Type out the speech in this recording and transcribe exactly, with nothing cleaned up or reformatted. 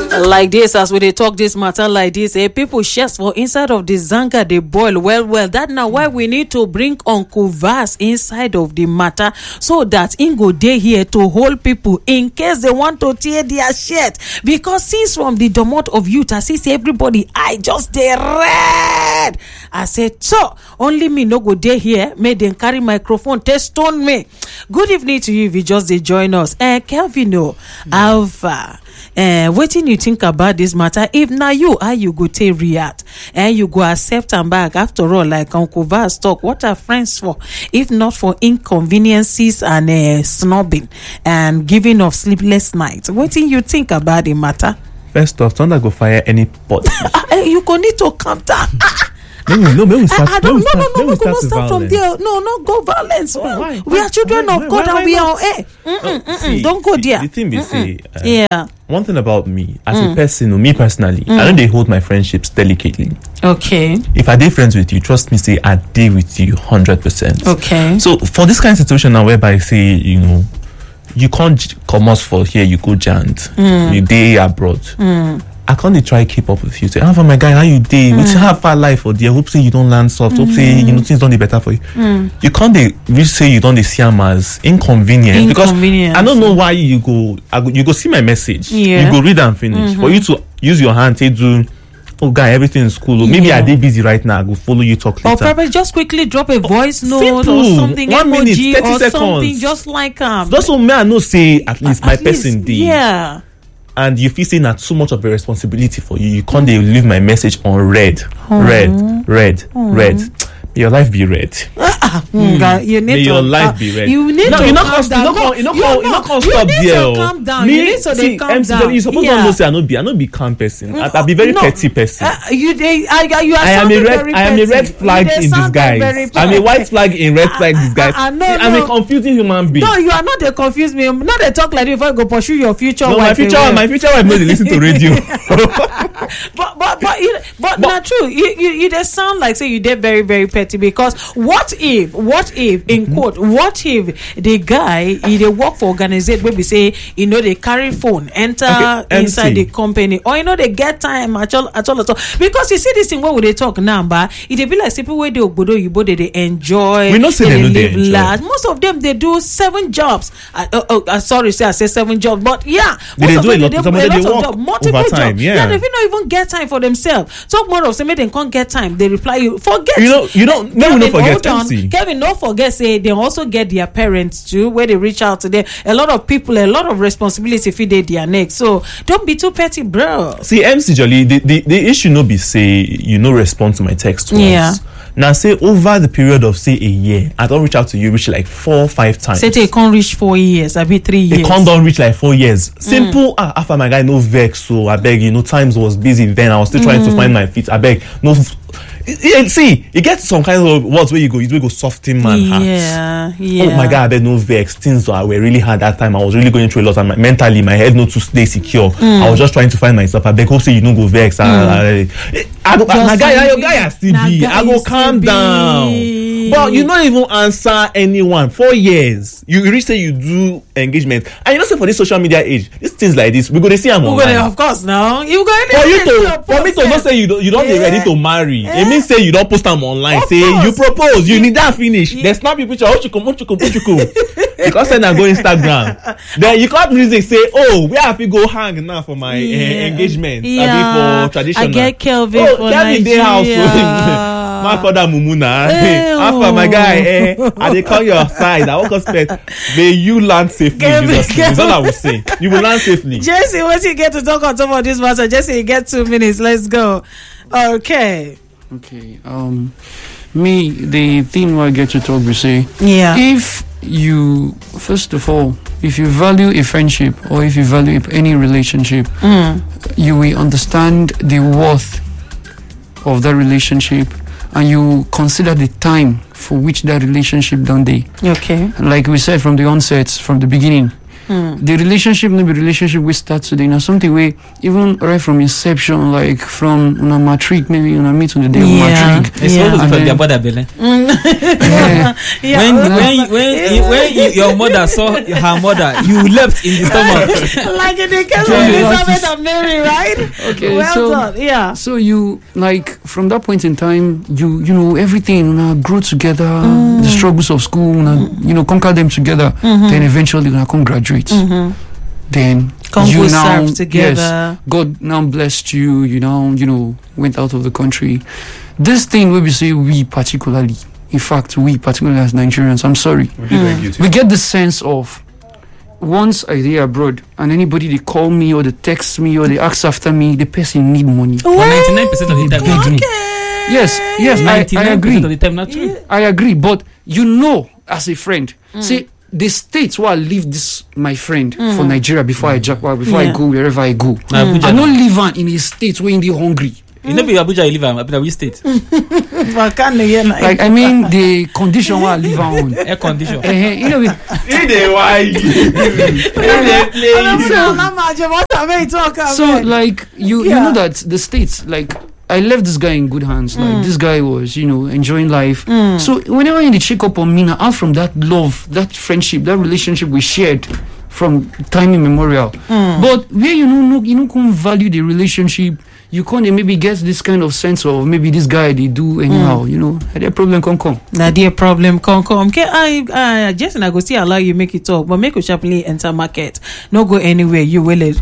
Like this, as we they talk this matter like this, eh, people chest for inside of the zanga they boil well well. That now why we need to bring Uncle Vas inside of the matter so that Ingo dey here to hold people in case they want to tear their shirt. Because since from the domot of youth, I see everybody I just dey red. I said so only me no go dey here. May them carry microphone test stone me. Good evening to you if you just dey join us. Eh, Kelvino, mm. Alpha. Uh, what do you think about this matter? If now you how you go take react and you go accept and back after all, like Uncle Vas talk, what are friends for if not for inconveniences and uh, snobbing and giving of sleepless nights? What do you think about the matter? First off, don't go fire any pot. You go need to calm down. No, no, no, we start. I, I don't. No, no, no, no. We start, cannot start from there. No, no, go violence. Why, why, we why, are children why, of why, God, why, and we why are. Eh, mm-mm, oh, mm-mm. see, Don't go there. The thing we say, uh, yeah. One thing about me as mm. a person, me personally, mm. I don't they hold my friendships delicately. Okay. If I date friends with you, trust me, say I date with you hundred percent. Okay. So for this kind of situation now, whereby say you know you can't come out for here, you go jant, mm. you day abroad. Mm. I can't try keep up with you. Say, ah, my guy, how you day? Mm. We still have far life for dear. Hope say you don't land soft. Mm. Hope say you know things don't be better for you. Mm. You can't they really say you don't they see them as inconvenient, inconvenient. Because I don't know why you go. I go you go see my message. Yeah. You go read and finish. Mm-hmm. For you to use your hand, say do. Oh, guy, everything is cool. Or maybe yeah. I they busy right now. I go follow you talk later. Or probably just quickly drop a voice note Simple. or something. One minute, emoji thirty or seconds. something just like um. Just so me I know say at least at my least, person did. Yeah. And you feel saying that's so much of a responsibility for you. You can't mm. leave my message on red, mm. red, red, mm. red. May your life be red. Ah, mm. You need May to your life uh, be red. You need no, to you're not calm calm down. You're not, you're not, you you're not, not, you you stop need there. to calm down. Me, you need to see, calm M C, down. you're supposed yeah. to know say I not be, I not be calm person. I, I be very no. petty person. Uh, you, they, I, you are I am a red, very I am a red petty. flag You in disguise. I'm a white flag in red flag disguise. I, I, I know, see, I'm no. a confusing human being. No, you are not. They confuse me. Not they talk like this before you go pursue your future no, wife. my future, away. my future wife knows they listen to radio. but but but you, but, but not true. You you you they sound like say you did very very petty because what if what if in mm-hmm. quote what if the guy he they work for organization where we say you know they carry phone enter okay, inside the company or you know they get time at all at all at all because you see this thing where they talk now but it they be like people where they obodo you they they enjoy. We not say they, they, they live they large. Most of them they do seven jobs. Uh, uh, uh, uh, sorry, say I say seven jobs, but yeah, they, most they of do them, a lot, they, they, they, a they lot of jobs, multiple overtime, jobs. yeah. yeah, they don't even get time for themselves. Talk more of say they can't get time. They reply you forget. You know, you don't. No, Kevin, no, forget. On, Kevin, don't forget. Say they also get their parents too, where they reach out to them. A lot of people, a lot of responsibility if they their neck. So don't be too petty, bro. See, M C Jolly, the, the the issue no be say you no respond to my text once. Yeah. Now say over the period of say a year, I don't reach out to you reach like four or five times. Say it can't reach four years, I be three years. It can't don't reach like four years. Simple. Mm. Ah, after my guy no vex, so I beg you. No times was busy then. I was still mm. trying to find my feet. I beg no. Yeah, see, it gets some kind of words where you go, you do go soften man heart. Yeah, yeah. Oh my God, I bet no vex. Things were really hard that time. I was really going through a lot, and my, mentally, my head not to stay secure. Mm. I was just trying to find myself. I beg, hope say you don't go vex. Mm. I, I, I go, my guy, your guy has still be. I go calm down. But you don't even answer anyone. Four years, you really say you do engagement, and you know, say for this social media age, these things like this, we go to see them online. Of course, now you go. For you to, for me to not say you don't, you don't yeah. be ready to marry. Yeah. It means say you don't post them online. Of say course. You propose, you need that finish. Yeah. They snap your picture. Oh, you come, oh, you come, oh, you come. Because then I go Instagram. Then you can't really say, oh, where have you go hang now for my yeah. uh, engagement? Yeah. I for traditional. I get Kelvin oh, for Kelvin Nigeria. House. My father Mumuna. After my guy, eh, I they call your side. I won't expect. May you land safely. That's all I will say. You will land safely. Jesse, once you get to talk on top of this matter, Jesse, you get two minutes. Let's go. Okay. Okay. Um, me, the thing I get to talk, we say, yeah. If you, first of all, if you value a friendship or if you value any relationship, mm. you will understand the worth of that relationship and you consider the time for which that relationship done day. Okay. Like we said from the onset, from the beginning, mm. the relationship, maybe relationship we start today, now something we even right from inception, like from una matric, maybe una meet on the day yeah. of matric. It's yeah. almost from their brother belly. Mm, Yeah. Yeah. when when when when you, your mother saw her mother, you leapt in the stomach. Like in the case of John Elizabeth and Mary, right? Okay, Well so done. Yeah. so you like from that point in time, you you know everything uh, grow together, Mm. the struggles of school, uh, you know conquer them together. Mm-hmm. Then eventually gonna come graduate. Then Come you we now serve together. yes, God now blessed you. You now you know went out of the country. This thing where we say we particularly, in fact we particularly as Nigerians, I'm sorry, we get the sense of once I dey abroad and anybody they call me or they text me or they ask after me, the person need money. For ninety-nine percent of the time, Beg not me. true. Yes, yes, I, I ninety-nine percent of agree. the time, not true. I agree. But you know, as a friend, say the states where I leave this my friend for Nigeria before I jump, before Yeah. I go wherever I go. Na Abuja I now. don't live on in a state where they hungry. You know, be Abuja, you live in Abuja, which state? Like I mean, the condition where I live on. Air condition. Eh, eh, you know, we- so like you you Yeah. know that the states, like I left this guy in good hands. Like this guy was, you know, enjoying life. So whenever they check up on me now, out from that love, that friendship, that relationship we shared from time immemorial. But where you know, no, you know, can't value the relationship. You can't maybe get this kind of sense of maybe this guy they do anyhow. You know, that problem can come. Na dear problem come come. Okay, I I just I go see allow you make it talk, but make you sharply enter market. No go anywhere. You will